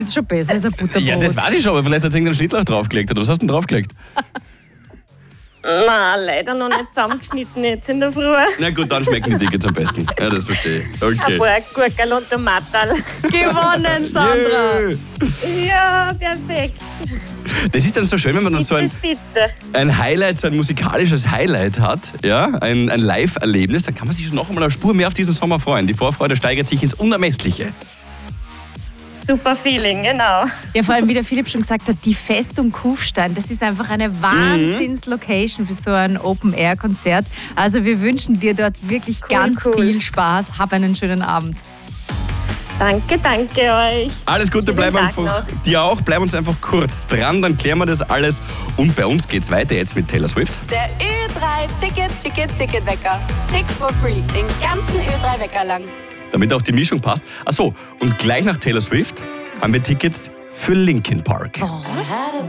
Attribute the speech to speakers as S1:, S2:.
S1: Das ist schon besser als ein Butterbrot.
S2: Ja, das weiß ich schon, aber vielleicht hat es irgendeinen Schnittlauch draufgelegt. Oder was hast du denn draufgelegt?
S3: Nein, leider noch nicht zusammengeschnitten jetzt in der Früh.
S2: Na gut, dann schmecken die Tickets am besten. Ja, das verstehe ich.
S3: Ein
S2: Okay.
S3: paar Gurkel und Tomaterl.
S1: Gewonnen, Sandra!
S2: Yeah.
S3: Ja, perfekt.
S2: Das ist dann so schön, wenn man dann so
S3: Spitze.
S2: ein Highlight, so ein musikalisches Highlight hat, ja, ein Live-Erlebnis, dann kann man sich schon noch einmal eine Spur mehr auf diesen Sommer freuen. Die Vorfreude steigert sich ins Unermessliche.
S3: Super Feeling, genau.
S1: Ja, vor allem, wie der Philipp schon gesagt hat, die Festung Kufstein, das ist einfach eine Wahnsinns-Location für so ein Open-Air-Konzert. Also wir wünschen dir dort wirklich ganz
S3: cool.
S1: viel Spaß. Hab einen schönen Abend.
S3: Danke euch.
S2: Alles Gute,
S3: Schönen
S2: bleib
S3: Tag
S2: einfach,
S3: noch.
S2: dir auch, bleib uns einfach kurz dran, dann klären wir das alles. Und bei uns geht's weiter jetzt mit Taylor Swift.
S4: Der Ö3-Ticket-Wecker. Tickets for free. Den ganzen Ö3-Wecker lang.
S2: Damit auch die Mischung passt. Achso, und gleich nach Taylor Swift haben wir Tickets für Linkin Park.
S1: Was?